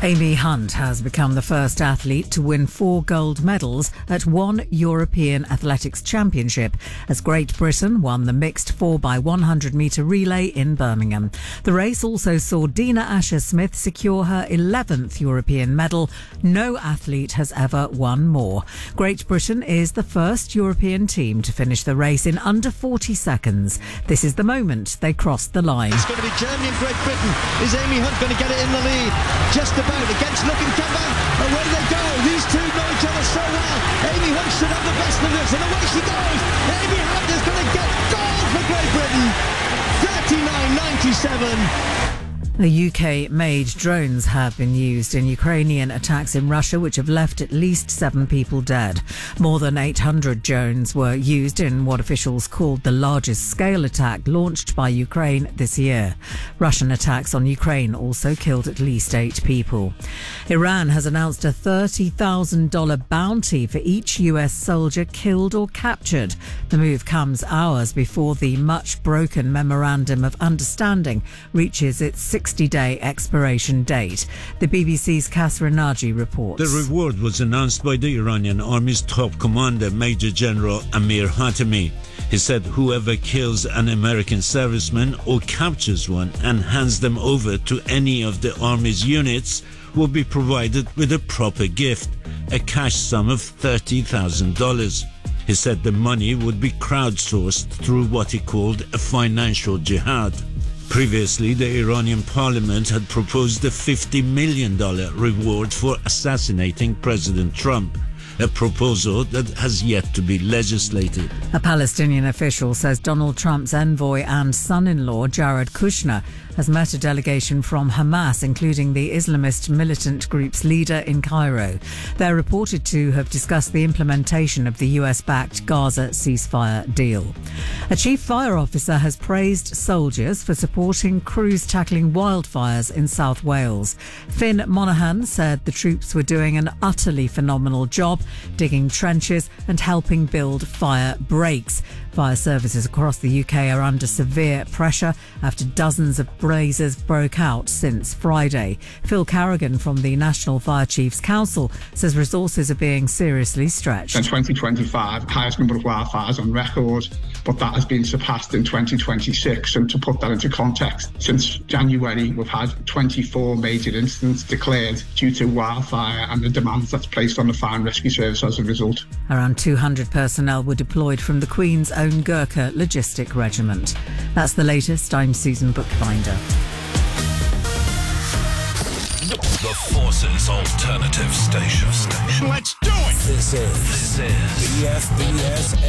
Amy Hunt has become the first athlete to win 4 gold medals at one European Athletics Championship as Great Britain won the mixed 4x100 metre relay in Birmingham. The race also saw Dina Asher-Smith secure her 11th European medal. No athlete has ever won more. Great Britain is the first European team to finish the race in under 40 seconds. This is the moment they crossed the line. It's going to be Germany and Great Britain. Is Amy Hunt going to get it in the lead? Just about against Looking Kemba. Away they go. These two know each other so well. Amy Hunt should have the best of this, and away she goes. Amy Hunt is going to get gold for Great Britain. 39.97. The UK-made drones have been used in Ukrainian attacks in Russia, which have left at least 7 people dead. More than 800 drones were used in what officials called the largest scale attack launched by Ukraine this year. Russian attacks on Ukraine also killed at least 8 people. Iran has announced a $30,000 bounty for each US soldier killed or captured. The move comes hours before the much-broken Memorandum of Understanding reaches its 60-day expiration date. The BBC's Kasra Naji reports. The reward was announced by the Iranian Army's top commander, Major General Amir Hatami. He said whoever kills an American serviceman or captures one and hands them over to any of the Army's units will be provided with a proper gift, a cash sum of $30,000. He said the money would be crowdsourced through what he called a financial jihad. Previously, the Iranian parliament had proposed a $50 million reward for assassinating President Trump, a proposal that has yet to be legislated. A Palestinian official says Donald Trump's envoy and son-in-law, Jared Kushner, has met a delegation from Hamas, including the Islamist militant group's leader in Cairo. They're reported to have discussed the implementation of the US-backed Gaza ceasefire deal. A chief fire officer has praised soldiers for supporting crews tackling wildfires in South Wales. Finn Monaghan said the troops were doing an utterly phenomenal job, digging trenches and helping build fire breaks. Fire services across the UK are under severe pressure after dozens of blazes broke out since Friday. Phil Carrigan from the National Fire Chiefs Council says resources are being seriously stretched. In 2025, highest number of wildfires on record, but that has been surpassed in 2026. And to put that into context, since January, we've had 24 major incidents declared due to wildfire and the demands that's placed on the fire and rescue service as a result. Around 200 personnel were deployed from the Queen's own Gurkha Logistic Regiment. That's the latest. I'm Susan Bookbinder. The Forces Alternative Station. Let's do it! This is BFBS